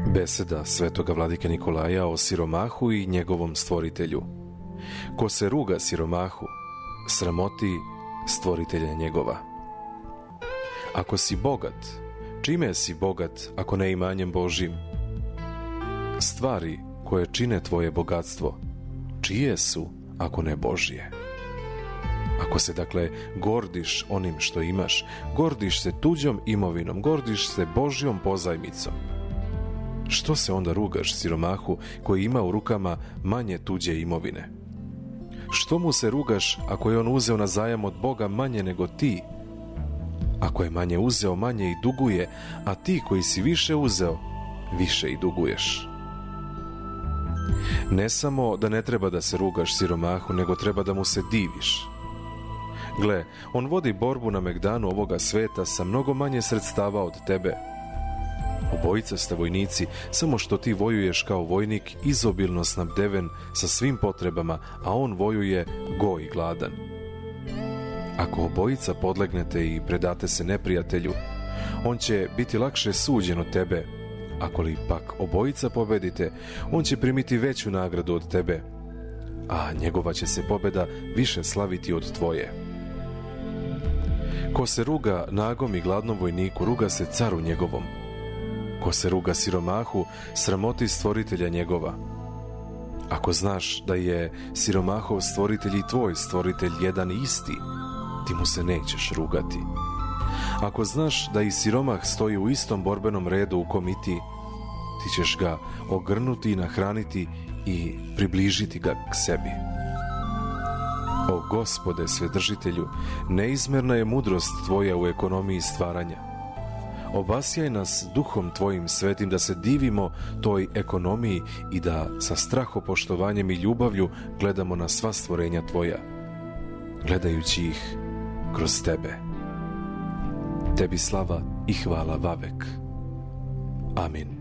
Beseda svetoga vladike Nikolaja o siromahu i njegovom stvoritelju. Ko se ruga siromahu, sramoti stvoritelja njegova. Ako si bogat, čime si bogat ako ne imanjem Božjim? Stvari koje čine tvoje bogatstvo, čije su ako ne Božje? Ako se dakle gordiš onim što imaš, gordiš se tuđom imovinom, gordiš se Božjom pozajmicom, što se onda rugaš siromahu koji ima u rukama manje tuđe imovine? Što mu se rugaš ako je on uzeo na zajam od Boga manje nego ti? Ako je manje uzeo, manje i duguje, a ti koji si više uzeo, više i duguješ. Ne samo da ne treba da se rugaš siromahu, nego treba da mu se diviš. Gle, on vodi borbu na megdanu ovoga sveta sa mnogo manje sredstava od tebe. Obojica ste vojnici, samo što ti vojuješ kao vojnik izobilno snabdeven sa svim potrebama, a on vojuje go i gladan. Ako obojica podlegnete i predate se neprijatelju, on će biti lakše suđen od tebe. Ako li pak obojica pobedite, on će primiti veću nagradu od tebe, a njegova će se pobeda više slaviti od tvoje. Ko se ruga nagom i gladnom vojniku, ruga se caru njegovom. Ko se ruga siromahu, sramoti stvoritelja njegova. Ako znaš da je siromahov stvoritelj i tvoj stvoritelj jedan isti, ti mu se nećeš rugati. Ako znaš da i siromah stoji u istom borbenom redu u kom i ti ćeš ga ogrnuti i nahraniti i približiti ga k sebi. O Gospode Svedržitelju, neizmerna je mudrost tvoja u ekonomiji stvaranja. Obasjaj nas duhom tvojim svetim da se divimo toj ekonomiji i da sa strahopoštovanjem i ljubavlju gledamo na sva stvorenja tvoja, gledajući ih kroz tebe. Tebi slava i hvala vavek. Amin.